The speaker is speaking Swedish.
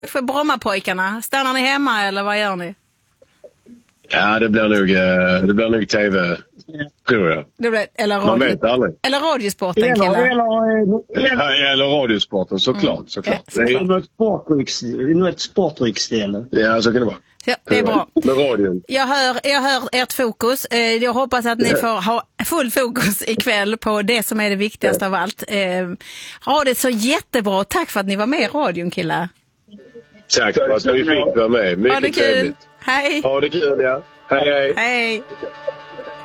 för Brommapojkarna? Stannar ni hemma eller vad gör ni? Ja, det blir nog TV, tror jag. Man vet aldrig. Eller radiosporten, killar. Eller radiosporten, såklart. Det är något sportriksställe. Ja, så kan det vara. Ja, det är bra. Med radion. Jag hör ert fokus. Jag hoppas att ni får ha full fokus ikväll på det som är det viktigaste av allt. Ha det så jättebra. Tack för att ni var med i radion, killar. Tack för att ni fick vara med. Mycket trevligt. Hej. Ha det kul, ja. Hej. Hej.